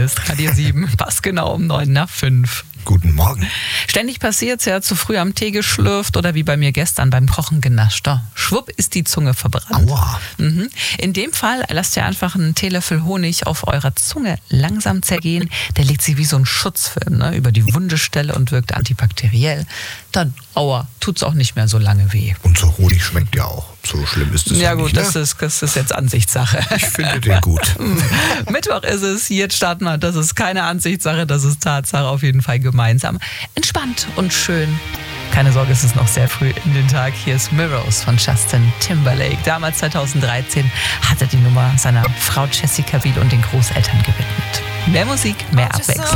ist Radio 7, passt genau um 9:05. Guten Morgen. Ständig passiert's ja, zu früh am Tee geschlürft oder wie bei mir gestern beim Kochen genascht. Schwupp ist die Zunge verbrannt. Aua. In dem Fall lasst ihr einfach einen Teelöffel Honig auf eurer Zunge langsam zergehen. Der legt sich wie so ein Schutzfilm über die Wundestelle und wirkt antibakteriell. Dann, aua, tut's auch nicht mehr so lange weh. Und so Honig schmeckt ja auch. So schlimm ist es Ja nicht, gut, ne? das ist jetzt Ansichtssache. Ich finde den gut. Mittwoch ist es, jetzt starten wir. Das ist keine Ansichtssache, das ist Tatsache, auf jeden Fall gemeinsam. Entspannt und schön. Keine Sorge, es ist noch sehr früh in den Tag. Hier ist Mirrors von Justin Timberlake. Damals 2013 hat er die Nummer seiner Frau Jessica Biel und den Großeltern gewidmet. Mehr Musik, mehr Abwechslung.